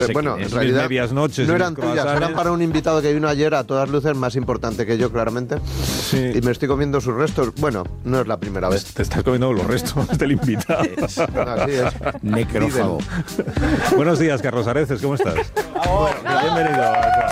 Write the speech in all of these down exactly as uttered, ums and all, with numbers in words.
Sí, bueno, en realidad medias noches no eran tuyas, eran para un invitado que vino ayer a todas luces más importante que yo, claramente. Sí. Y me estoy comiendo sus restos. Bueno, no es la primera vez. Te estás comiendo los restos del invitado. Así es. Necrófago. Buenos días, Carlos Areces, ¿cómo estás? Bueno, Bienvenido.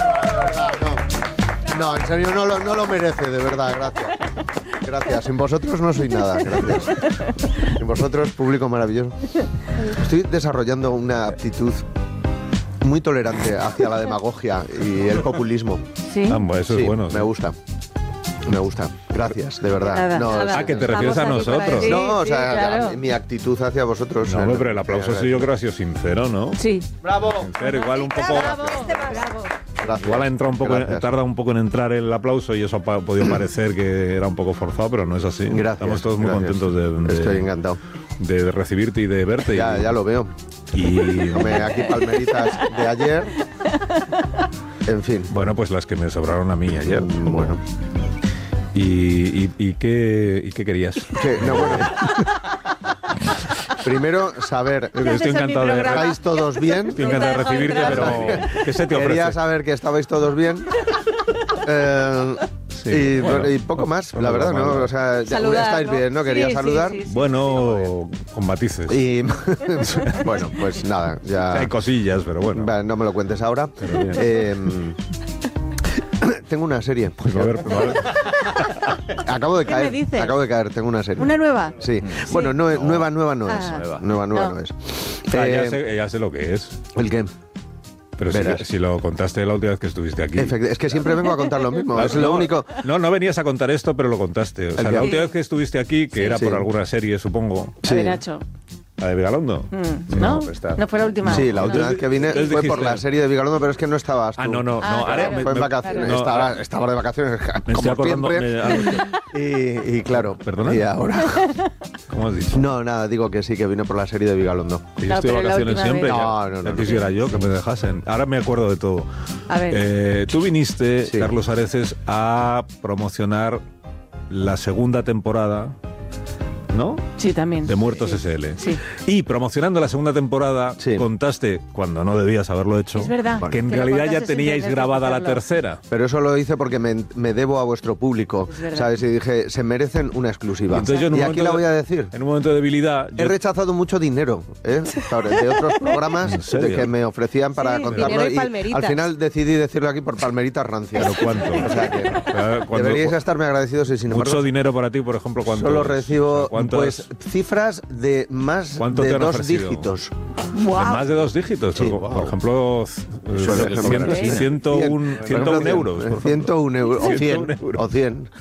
no, no, en serio, no lo, no lo merece, de verdad, gracias. Gracias, sin vosotros no soy nada, gracias. Sin vosotros, público maravilloso. Estoy desarrollando una aptitud muy tolerante hacia la demagogia y el populismo. Sí. Ah, bueno, eso Sí, es bueno. me gusta. Me gusta. Gracias, de verdad. Nada, no, nada. Ah, que te refieres a Estamos aquí para nosotros. decir- no, o sí, sea, claro. a- mi actitud hacia vosotros. No, eh, hombre, pero el aplauso sí yo creo ha sido sincero, ¿no? Sí. ¡Bravo! Sincero, igual un poco... Bravo, bravo. Gracias. Igual ha entrado un poco, Gracias. tarda un poco en entrar el aplauso y eso ha pa- podido parecer que era un poco forzado, pero no es así. Gracias. Estamos todos muy gracias. contentos de, de- Estoy encantado. de recibirte y de verte. Ya, y, ya lo veo. y Come aquí palmeritas de ayer. En fin. bueno, pues las que me sobraron a mí ayer. Mm, Bueno. ¿Y, y, y qué, y qué querías? Que, no, bueno. Primero, saber. Estoy haces en mi encantado de programa? ¿Estáis todos bien? Estoy encantado de No te dejo recibirte, entrar. pero ¿qué se te Quería ofrece? saber que estabais todos bien. Eh, Sí, y, bueno, y poco más, no la es verdad, normal. ¿no? O sea, ya Saludar, estáis ¿no? bien, ¿no? Quería Sí, sí, saludar. sí, sí. Bueno, con matices. Y bueno, pues nada, ya. Hay cosillas, pero bueno. Va, no me lo cuentes ahora. Pero bien. Eh, tengo una serie. Pues a ver, a ver. Acabo de ¿Qué me caer. dices? Acabo de caer, tengo una serie. ¿Una nueva? Sí. Bueno, no, es- nueva, nueva no es. Ah. Nueva, nueva No. no, es. Ah, ya, Eh, sé, ya sé lo que es. ¿El qué? Pero si, Verás. si lo contaste la última vez que estuviste aquí. Efecti- es que siempre vengo a contar lo mismo. Ah, Es lo no, único. No, no venías a contar esto, pero lo contaste. O sea, qué? la última vez que estuviste aquí, que Sí. era Sí. por alguna serie, supongo. A ver, Nacho. ¿La de Vigalondo? Mm, ¿No? pues está. No fue la última. Sí, la No. última vez que vine Entonces fue por dijiste- la serie de Vigalondo, pero es que no estabas tú. Ah, no, no, Ah, no. claro. Ahora me, Fue en me- vacaciones. no, estaba, ahora- estaba de vacaciones, me estoy como acordando. siempre. me- ahora- Y, y claro. ¿Perdona? Y ahora. ¿Cómo has dicho? No, nada, digo que sí, que vine por la serie de Vigalondo. Que yo No, estoy de pero la vacaciones última siempre. vez- Ya, No, no, no, ya no. quisiera yo que me dejasen. Ahora me acuerdo de todo. A ver. Eh, tú viniste, Sí. Carlos Areces, a promocionar la segunda temporada, ¿no? Sí, también. De Muertos Sí. S L. Sí. Y promocionando la segunda temporada, Sí. contaste, cuando no debías haberlo hecho, Es verdad. que en Que lo realidad ya contaste sin teníais tener que grabada la hacerlo. tercera. Pero eso lo hice porque me, me debo a vuestro público, Es verdad. ¿sabes? Y dije, se merecen una exclusiva. Y entonces yo en un y aquí momento la de- voy a decir. En un momento de debilidad, He yo- rechazado mucho dinero, ¿eh? Claro, de otros programas ¿En serio? de que me ofrecían para Sí, contarlo. dinero y Y palmeritas. al final decidí decirlo aquí por palmeritas rancias. ¿Pero cuánto? O sea que Pero cuando- deberíais estarme agradecidos y sin embargo mucho dinero para ti, por ejemplo, ¿cuánto? solo es? recibo ¿Cuánto pues es? cifras de más ¿Cuánto te de han dos ofrecido? dígitos. Guau. De más de dos dígitos. Sí. Por, por ejemplo, Suele ser ciento muy ciento un Cien. ciento un euros. por ejemplo. ciento un euros. O ciento un cien. euros. O cien.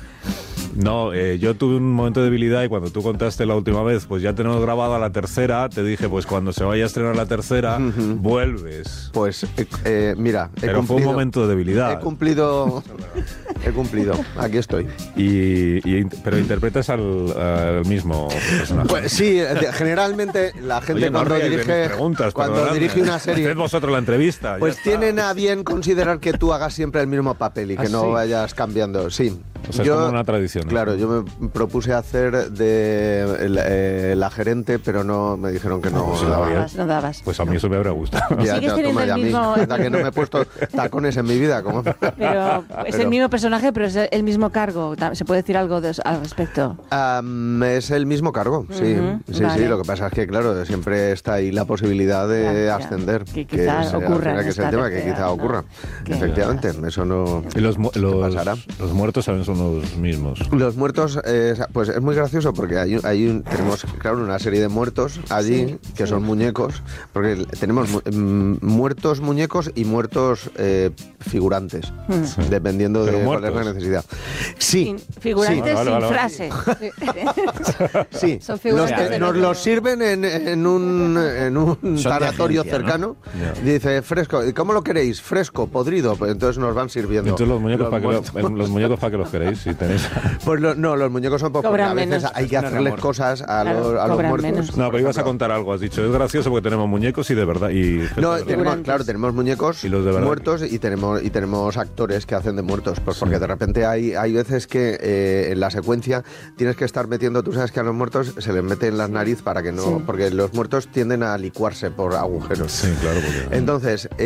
No, eh, yo tuve un momento de debilidad y cuando tú contaste la última vez, pues ya tenemos grabada la tercera, te dije, pues cuando se vaya a estrenar la tercera, vuelves. Pues eh, eh, mira, he Pero fue un cumplido. momento de debilidad. He cumplido. He cumplido. Aquí estoy. Y, y- pero interpretas al, al mismo personaje. Pues sí, de- generalmente la gente Oye, no cuando ríais de dirige mis preguntas, cuando perdonadme. dirige una serie Haced vosotros la entrevista. ya pues está. tienen a bien considerar que tú hagas siempre el mismo papel y que ¿Ah, no sí? vayas cambiando. Sí. O sea, es como una tradición, ¿no? Claro, yo me propuse hacer de el- eh, la gerente, pero no me dijeron que no. pues No daba bien. dabas, no dabas. Pues a mí eso me habría gustado. Ya, Sigues ya, teniendo toma el ya a mí. mismo- Anda que no me he puesto tacones en mi vida. ¿Cómo? Pero es Pero- el mismo personaje, pero es el mismo cargo. Ta- ¿Se puede decir algo de- al respecto? Am, es el mismo cargo, sí. Ujú, Sí, vale. sí, lo que pasa es que, claro, siempre está ahí la posibilidad de Ya, ya. ascender. Que quizá es, al ocurra final, en que es el esta tema, que tercera, quizá ¿no? ocurra. Que- Efectivamente, eso no... Y los, mu- los, pasará? los muertos también son los mismos. Los muertos, eh, pues es muy gracioso porque hay, un- hay un- tenemos, claro, una serie de muertos allí Sí, que sí. son muñecos, porque tenemos mu- mm, muertos muñecos y muertos eh, figurantes, Mm. dependiendo Pero de cuál es muertos. la necesidad. Sí, Sin- figurantes Vale, vale, sin vale. frase. sí, Son Los figurantes que de nos los- los sirven en, en un, en un Son de tanatorio agencia, ¿no? cercano. Ya. Dice, fresco, ¿y cómo lo queréis? ¿Fresco? ¿Podrido? Pues entonces nos van sirviendo. Entonces los muñecos, para que, muertos. lo- los muñecos para que los queréis, si tenéis. Pues lo- no, los muñecos son pocos, porque Cobran a veces menos. hay que Es un hacerles remor. cosas a Claro, los, a los cobran muertos. menos. No, pero Por ibas a ejemplo. contar algo, has dicho. Es gracioso porque tenemos muñecos y de verdad. Y gente No, de verdad. tenemos, Figurantes. claro, tenemos muñecos Y los de verdad. muertos y tenemos y tenemos actores que hacen de muertos, pues Sí. porque de repente hay hay veces que eh, en la secuencia tienes que estar metiendo, tú sabes que a los muertos se les mete en la nariz para que no, Sí. porque los muertos tienden a licuarse por agujeros. Sí, claro, porque. Entonces,